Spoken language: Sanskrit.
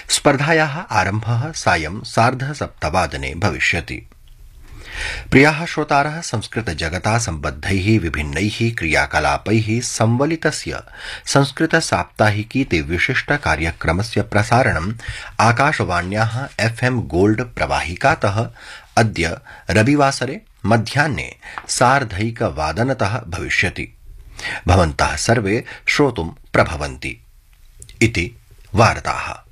स्पर्धायाः आरम्भः सायं 7:30 भविष्यति। प्रियाः श्रोतारः, संस्कृतजगता सम्बद्धैः विभिन्नैः क्रियाकलापैः संवलितस्य संस्कृतसाप्ताहिकीति विशिष्टकार्यक्रमस्य प्रसारणम् आकाशवाण्याः FM गोल्ड प्रवाहिकातः अद्य रविवासरे मध्याह्ने 1:30 भविष्यति। भवन्तः सर्वे श्रोतुं प्रभवन्ति इति वार्ताः।